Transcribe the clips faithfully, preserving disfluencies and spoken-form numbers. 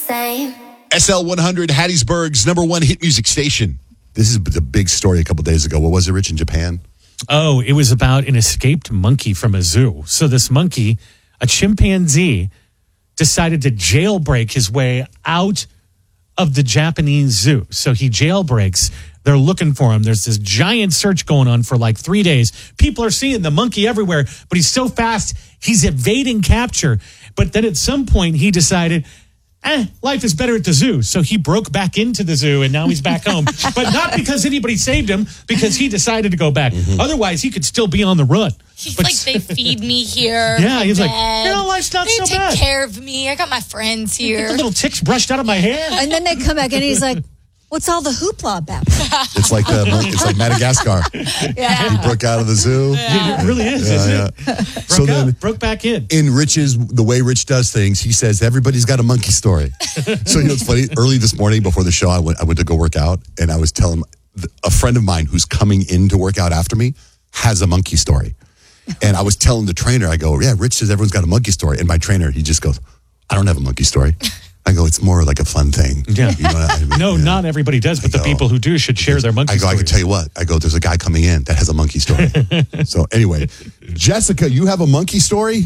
same. S L one hundred, Hattiesburg's number one hit music station. This is a big story a couple days ago. What was it, Rich, in Japan? Oh, it was about an escaped monkey from a zoo. So this monkey, a chimpanzee, decided to jailbreak his way out of the Japanese zoo. So he jailbreaks. They're looking for him. There's this giant search going on for like three days. People are seeing the monkey everywhere, but he's so fast, he's evading capture. But then at some point, he decided, eh, life is better at the zoo. So he broke back into the zoo, and now he's back home. But not because anybody saved him, because he decided to go back. Mm-hmm. Otherwise, he could still be on the run. He's but, like, they feed me here. Yeah, he's bed. like, you know, life's not they so take bad. Take care of me. I got my friends here. Get the little ticks brushed out of my hair. And then they come back, and he's like, what's all the hoopla about? It's like the, it's like Madagascar. Yeah. He broke out of the zoo. Yeah. It really is, yeah, isn't yeah. it? Broke So out, then, broke back in. In Rich's, the way Rich does things, he says, everybody's got a monkey story. So, you know, it's funny. Early this morning before the show, I went, I went to go work out, and I was telling a friend of mine who's coming in to work out after me has a monkey story. And I was telling the trainer, I go, yeah, Rich says everyone's got a monkey story. And my trainer, he just goes, I don't have a monkey story. I go, it's more like a fun thing. Yeah. You know what I mean? No, yeah. not everybody does, but I the go, people who do should share their monkey I go, stories. I can tell you what. I go, there's a guy coming in that has a monkey story. So anyway, Jessica, you have a monkey story?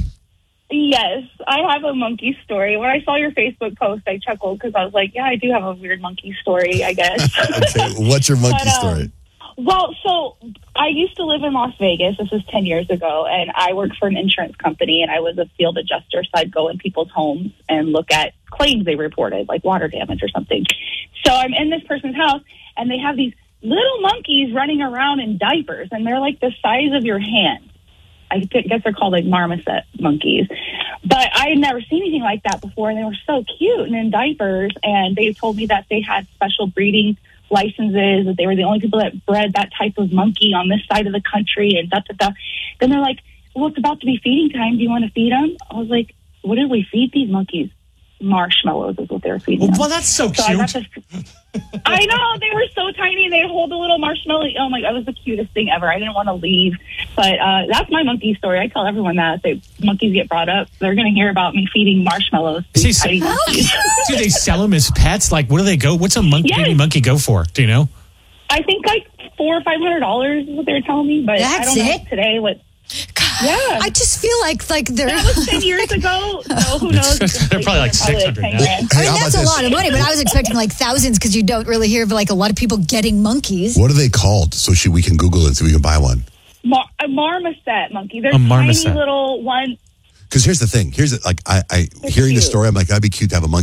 Yes, I have a monkey story. When I saw your Facebook post, I chuckled because I was like, yeah, I do have a weird monkey story, I guess. Okay, what's your monkey but, um, story? Well, so I used to live in Las Vegas. This was ten years ago, and I worked for an insurance company, and I was a field adjuster, so I'd go in people's homes and look at claims they reported, like water damage or something. So I'm in this person's house, and they have these little monkeys running around in diapers, and they're like the size of your hand. I guess they're called like marmoset monkeys. But I had never seen anything like that before, and they were so cute and in diapers, and they told me that they had special breeding licenses, that they were the only people that bred that type of monkey on this side of the country, and da da da. Then they're like, well, it's about to be feeding time. Do you want to feed them? I was like, what did we feed these monkeys? Marshmallows is what they were feeding them. Well, that's so cute. So I, got to, I know, they were so tiny. They hold a little marshmallow. Oh my God, it was the cutest thing ever. I didn't want to leave. But uh, that's my monkey story. I tell everyone that. If they, monkeys get brought up, they're going to hear about me feeding marshmallows to See, tiny so, monkeys. do they sell them as pets? Like, what do they go? What's a monkey, Yes. baby monkey go for? Do you know? I think like four or five hundred dollars is what they were telling me. But That's I don't know it? today what. Yeah. I just feel like like they're. That was ten years ago. So who knows? They're probably like six hundred ten now. grand. I Hey, mean, how that's about a this? lot of money, but I was expecting like thousands because you don't really hear of like a lot of people getting monkeys. What are they called? So she, we can Google it and see if we can buy one. Mar- a marmoset monkey. They're A marmoset. tiny little one. Because here's the thing. Here's the, like I, I They're hearing the cute. story. I'm like, that'd be cute to have a monkey.